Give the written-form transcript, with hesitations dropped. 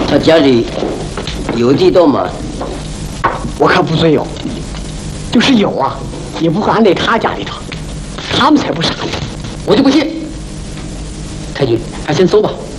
他家里有地多吗？ 我可不准有，就是有啊，也不会安在他家里头，他们才不傻呢。 我就不信。太君，咱先走吧。